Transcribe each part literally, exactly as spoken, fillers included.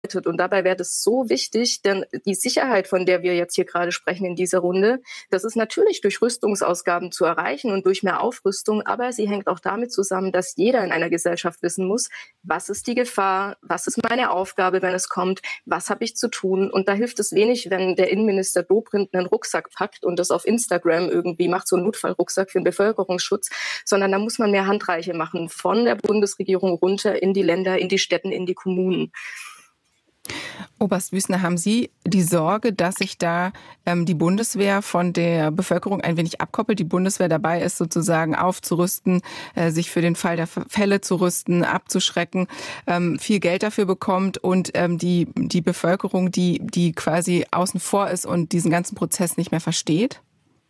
Und dabei wäre das so wichtig, denn die Sicherheit, von der wir jetzt hier gerade sprechen in dieser Runde, das ist natürlich durch Rüstungsausgaben zu erreichen und durch mehr Aufrüstung, aber sie hängt auch damit zusammen, dass jeder in einer Gesellschaft wissen muss, was ist die Gefahr, was ist meine Aufgabe, wenn es kommt, was habe ich zu tun. Und da hilft es wenig, wenn der Innenminister Dobrindt einen Rucksack packt und das auf Instagram irgendwie macht, so einen Notfallrucksack für den Bevölkerungsschutz, sondern da muss man mehr Handreiche machen, von der Bundesregierung runter in die Länder, in die Städten, in die Kommunen. Oberst Wüstner, haben Sie die Sorge, dass sich da ähm, die Bundeswehr von der Bevölkerung ein wenig abkoppelt? Die Bundeswehr dabei ist, sozusagen aufzurüsten, äh, sich für den Fall der Fälle zu rüsten, abzuschrecken, ähm, viel Geld dafür bekommt und ähm, die, die Bevölkerung, die, die quasi außen vor ist und diesen ganzen Prozess nicht mehr versteht?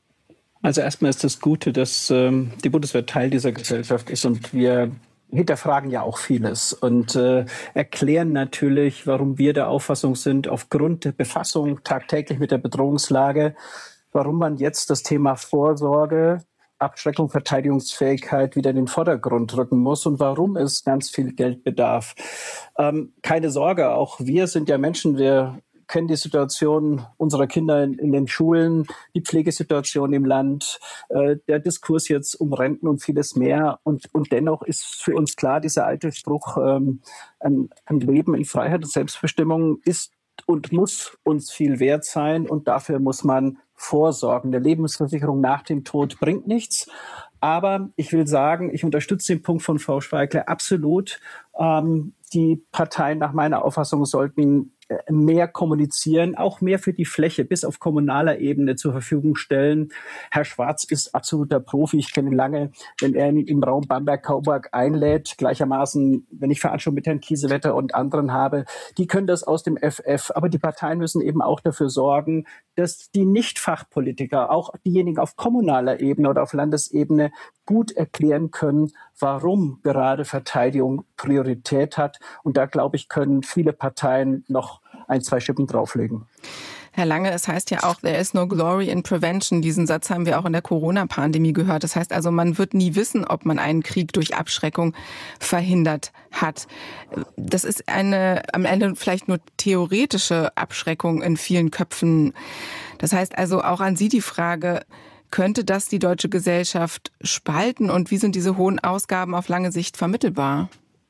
Also erstmal ist das Gute, dass ähm, die Bundeswehr Teil dieser Gesellschaft ist und wir hinterfragen ja auch vieles und äh, erklären natürlich, warum wir der Auffassung sind, aufgrund der Befassung tagtäglich mit der Bedrohungslage, warum man jetzt das Thema Vorsorge, Abschreckung, Verteidigungsfähigkeit wieder in den Vordergrund rücken muss und warum es ganz viel Geld bedarf. Ähm, keine Sorge, auch wir sind ja Menschen, wir kennen die Situation unserer Kinder in, in den Schulen, die Pflegesituation im Land, äh, der Diskurs jetzt um Renten und vieles mehr. Und, und dennoch ist für uns klar, dieser alte Spruch, ähm, ein, ein Leben in Freiheit und Selbstbestimmung ist und muss uns viel wert sein. Und dafür muss man vorsorgen. Eine Lebensversicherung nach dem Tod bringt nichts. Aber ich will sagen, ich unterstütze den Punkt von Frau Schweigler absolut. Ähm, die Parteien nach meiner Auffassung sollten mehr kommunizieren, auch mehr für die Fläche bis auf kommunaler Ebene zur Verfügung stellen. Herr Schwarz ist absoluter Profi. Ich kenne ihn lange, wenn er ihn im Raum Bamberg-Kauberg einlädt. Gleichermaßen, wenn ich Veranstaltungen mit Herrn Kiesewetter und anderen habe, die können das aus dem F F. Aber die Parteien müssen eben auch dafür sorgen, dass die Nicht-Fachpolitiker, auch diejenigen auf kommunaler Ebene oder auf Landesebene, gut erklären können, warum gerade Verteidigung Priorität hat. Und da, glaube ich, können viele Parteien noch ein, zwei Schippen drauflegen. Herr Lange, es heißt ja auch, there is no glory in prevention. Diesen Satz haben wir auch in der Corona-Pandemie gehört. Das heißt also, man wird nie wissen, ob man einen Krieg durch Abschreckung verhindert hat. Das ist eine am Ende vielleicht nur theoretische Abschreckung in vielen Köpfen. Das heißt also auch an Sie die Frage, könnte das die deutsche Gesellschaft spalten und wie sind diese hohen Ausgaben auf lange Sicht vermittelbar?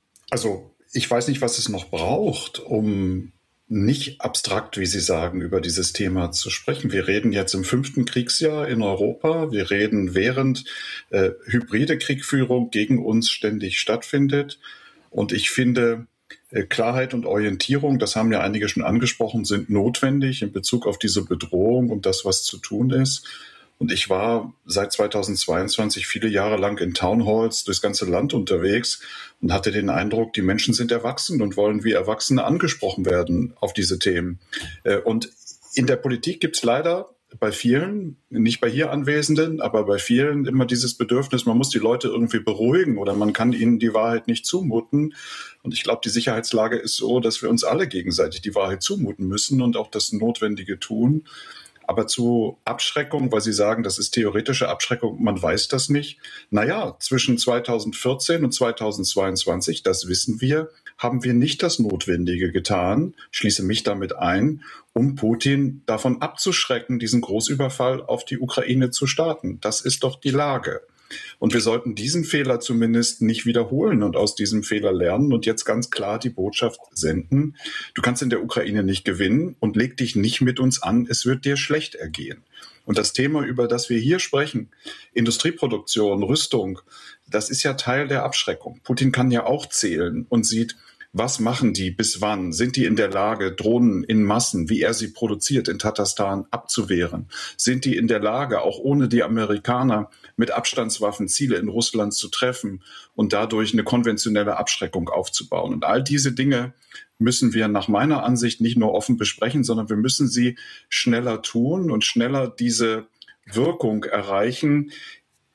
Also ich weiß nicht, was es noch braucht, um nicht abstrakt, wie Sie sagen, über dieses Thema zu sprechen. Wir reden jetzt im fünften Kriegsjahr in Europa. Wir reden, während äh, hybride Kriegführung gegen uns ständig stattfindet. Und ich finde, äh, Klarheit und Orientierung, das haben ja einige schon angesprochen, sind notwendig in Bezug auf diese Bedrohung und das, was zu tun ist. Und ich war seit zweitausendzweiundzwanzig viele Jahre lang in Townhalls durchs ganze Land unterwegs und hatte den Eindruck, die Menschen sind erwachsen und wollen wie Erwachsene angesprochen werden auf diese Themen. Und in der Politik gibt es leider bei vielen, nicht bei hier Anwesenden, aber bei vielen immer dieses Bedürfnis, man muss die Leute irgendwie beruhigen oder man kann ihnen die Wahrheit nicht zumuten. Und ich glaube, die Sicherheitslage ist so, dass wir uns alle gegenseitig die Wahrheit zumuten müssen und auch das Notwendige tun. Aber zu Abschreckung, weil Sie sagen, das ist theoretische Abschreckung, man weiß das nicht. Naja, zwischen zweitausendvierzehn und zweitausendzweiundzwanzig, das wissen wir, haben wir nicht das Notwendige getan, schließe mich damit ein, um Putin davon abzuschrecken, diesen Großüberfall auf die Ukraine zu starten. Das ist doch die Lage. Und wir sollten diesen Fehler zumindest nicht wiederholen und aus diesem Fehler lernen und jetzt ganz klar die Botschaft senden. Du kannst in der Ukraine nicht gewinnen und leg dich nicht mit uns an, es wird dir schlecht ergehen. Und das Thema, über das wir hier sprechen, Industrieproduktion, Rüstung, das ist ja Teil der Abschreckung. Putin kann ja auch zählen und sieht, was machen die, bis wann? Sind die in der Lage, Drohnen in Massen, wie er sie produziert, in Tatarstan abzuwehren? Sind die in der Lage, auch ohne die Amerikaner, mit Abstandswaffen Ziele in Russland zu treffen und dadurch eine konventionelle Abschreckung aufzubauen? Und all diese Dinge müssen wir nach meiner Ansicht nicht nur offen besprechen, sondern wir müssen sie schneller tun und schneller diese Wirkung erreichen,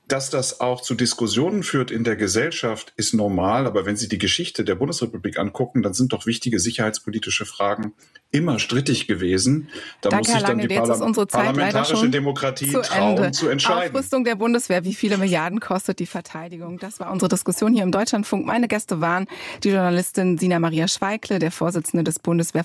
Dass das auch zu Diskussionen führt in der Gesellschaft, ist normal. Aber wenn Sie die Geschichte der Bundesrepublik angucken, dann sind doch wichtige sicherheitspolitische Fragen immer strittig gewesen. Da Danke, muss sich dann Lange, die jetzt Parla- ist unsere Zeit parlamentarische Demokratie zu trauen, Ende. zu entscheiden. Aufrüstung der Bundeswehr, wie viele Milliarden kostet die Verteidigung? Das war unsere Diskussion hier im Deutschlandfunk. Meine Gäste waren die Journalistin Sina Maria Schweikle, der Vorsitzende des Bundeswehr